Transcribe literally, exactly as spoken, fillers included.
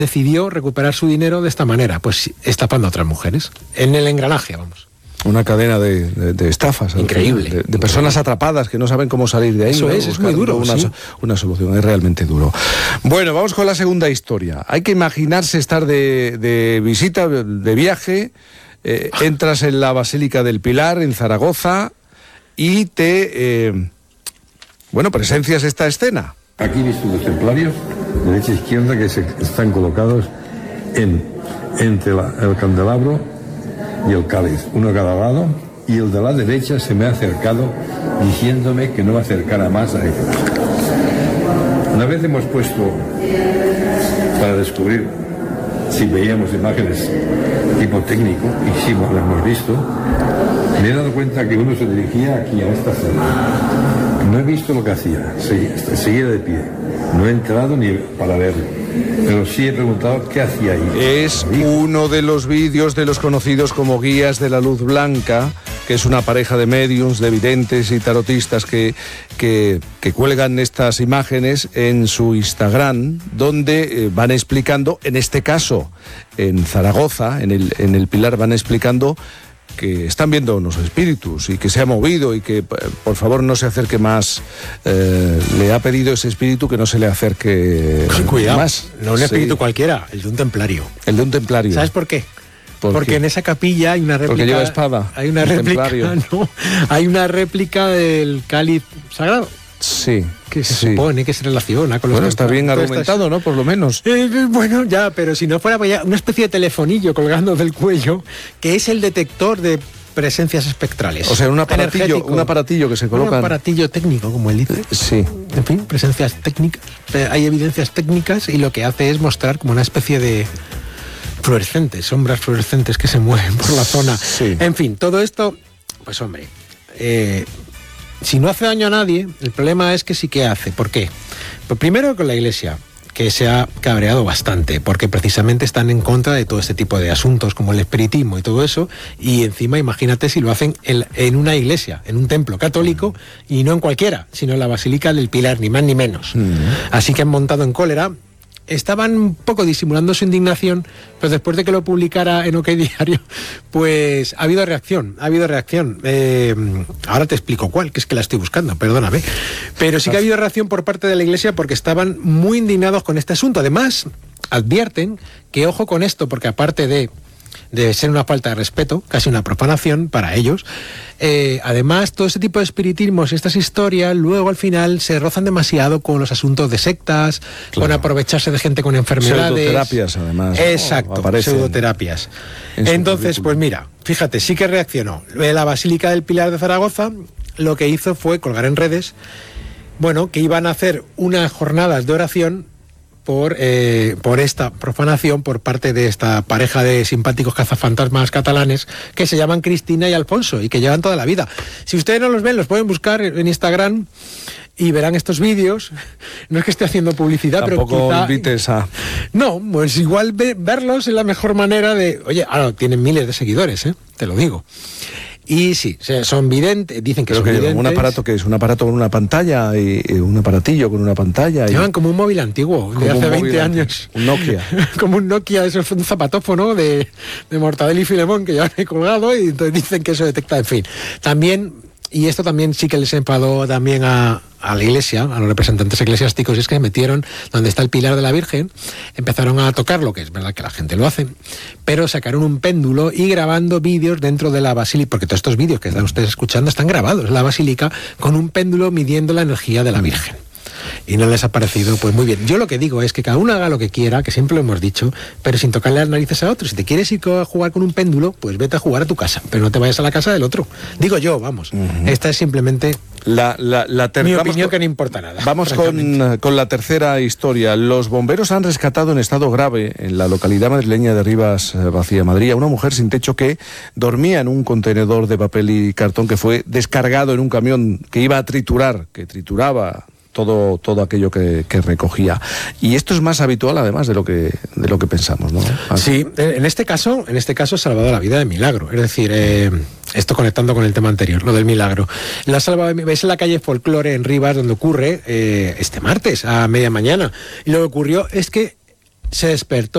decidió recuperar su dinero de esta manera, pues estafando a otras mujeres, en el engranaje, vamos. Una cadena de, de, de estafas. Increíble. De, de increíble. personas atrapadas que no saben cómo salir de ahí. Eso ¿no? es, es muy duro. Una, ¿sí? una solución, es realmente duro. Bueno, vamos con la segunda historia. Hay que imaginarse estar de, de visita, de viaje, eh, entras en la Basílica del Pilar, en Zaragoza, y te, eh, bueno, presencias esta escena. Aquí he visto los templarios, derecha e izquierda, que se están colocados en, entre la, el candelabro y el cáliz, uno a cada lado, y el de la derecha se me ha acercado diciéndome que no me acercara más a ellos. Una vez hemos puesto para descubrir si veíamos imágenes tipo técnico, y sí lo hemos visto, me he dado cuenta que uno se dirigía aquí a esta zona. No he visto lo que hacía, seguía de pie. No he entrado ni para verlo, pero sí he preguntado qué hacía ahí. Es uno de los vídeos de los conocidos como guías de la luz blanca, que es una pareja de médiums, de videntes y tarotistas que, que, que cuelgan estas imágenes en su Instagram, donde eh, van explicando, en este caso en Zaragoza, en el, en el Pilar, van explicando que están viendo unos espíritus y que se ha movido y que por favor no se acerque más. Eh, le ha pedido ese espíritu que no se le acerque pues cuidado, más. No un sí. espíritu cualquiera, el de un templario. El de un templario. ¿Sabes por qué? ¿Por Porque qué? en esa capilla hay una réplica. Porque lleva espada. Hay una réplica. No, hay una réplica del cáliz sagrado. Sí. Que se sí. supone que se relaciona con los. Bueno, está bien argumentado, ¿no? Por lo menos. Eh, bueno, ya, pero si no fuera pues ya una especie de telefonillo colgando del cuello, que es el detector de presencias espectrales. O sea, un aparatillo, un aparatillo que se coloca. Un aparatillo técnico, como él dice. Sí. En fin, presencias técnicas. Hay evidencias técnicas y lo que hace es mostrar como una especie de fluorescentes, sombras fluorescentes que se mueven por la zona. Sí. En fin, todo esto, pues hombre, eh, si no hace daño a nadie, el problema es que sí que hace. ¿Por qué? Pues primero con la Iglesia, que se ha cabreado bastante, porque precisamente están en contra de todo este tipo de asuntos, como el espiritismo y todo eso, y encima imagínate si lo hacen en, en una iglesia, en un templo católico, y no en cualquiera, sino en la Basílica del Pilar, ni más ni menos. Mm. Así que han montado en cólera. Estaban un poco disimulando su indignación, pero después de que lo publicara en OK Diario, pues ha habido reacción, ha habido reacción. Eh, ahora te explico cuál, que es que la estoy buscando, perdóname. Pero sí que ha habido reacción por parte de la Iglesia porque estaban muy indignados con este asunto. Además, advierten que ojo con esto, porque aparte de, de ser una falta de respeto, casi una profanación para ellos, eh, además todo ese tipo de espiritismos y estas historias luego al final se rozan demasiado con los asuntos de sectas, claro, con aprovecharse de gente con enfermedades. Pseudoterapias, además. Exacto, oh, pseudoterapias. Entonces, pues mira, fíjate, sí que reaccionó. La Basílica del Pilar de Zaragoza lo que hizo fue colgar en redes, bueno, que iban a hacer unas jornadas de oración por, eh, por esta profanación por parte de esta pareja de simpáticos cazafantasmas catalanes que se llaman Cristina y Alfonso y que llevan toda la vida. Si ustedes no los ven, los pueden buscar en Instagram y verán estos vídeos. No es que esté haciendo publicidad, tampoco pero quizá... invites a... No, pues igual ve, verlos es la mejor manera de... Oye, ahora tienen miles de seguidores, ¿eh? Te lo digo. Y sí, son videntes, dicen que Pero son que videntes. Un aparato que es un aparato con una pantalla y, y un aparatillo con una pantalla. Y... Llevan como un móvil antiguo, de hace veinte años. Un Nokia. Como un Nokia, eso es un zapatófono de, de Mortadelo y Filemón que ya he colgado y entonces dicen que eso detecta, en fin. También, y esto también sí que les enfadó también a, a la Iglesia, a los representantes eclesiásticos, y es que se metieron donde está el Pilar de la Virgen, empezaron a tocarlo, que es verdad que la gente lo hace, pero sacaron un péndulo y grabando vídeos dentro de la basílica, porque todos estos vídeos que están ustedes escuchando están grabados en la basílica con un péndulo midiendo la energía de la Virgen. Y no les ha parecido, pues muy bien. Yo lo que digo es que cada uno haga lo que quiera, que siempre lo hemos dicho, pero sin tocarle las narices a otro. Si te quieres ir a jugar con un péndulo, pues vete a jugar a tu casa, pero no te vayas a la casa del otro. Digo yo, vamos. Uh-huh. Esta es simplemente la, la, la ter- mi opinión, con, que no importa nada. Vamos con, con la tercera historia. Los bomberos han rescatado en estado grave en la localidad madrileña de Rivas Vacía, Madrid, a una mujer sin techo que dormía en un contenedor de papel y cartón que fue descargado en un camión que iba a triturar, que trituraba todo todo aquello que, que recogía. Y esto es más habitual además de lo que de lo que pensamos, ¿no? Sí, en este caso, en este caso ha salvado la vida de milagro. Es decir, eh, esto conectando con el tema anterior, lo del milagro. La ha salvado, ves en la calle Folklore en Rivas, donde ocurre eh, este martes a media mañana. Y lo que ocurrió es que se despertó